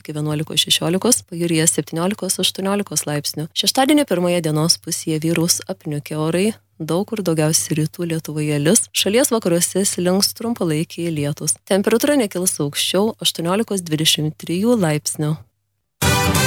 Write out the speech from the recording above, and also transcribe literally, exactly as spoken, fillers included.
iki vienuolikos šešiolikos, pajūryje septyniolikos aštuoniolikos laipsnių. Šeštadienį pirmoje dienos pusėje vyraus apniukę orai, daug kur daugiausiai rytų Lietuvoje lis, šalies vakaruose slinks trumpalaikiai lietūs. Temperatūra nekils aukščiau aštuoniolikos dvidešimt trijų laipsnių.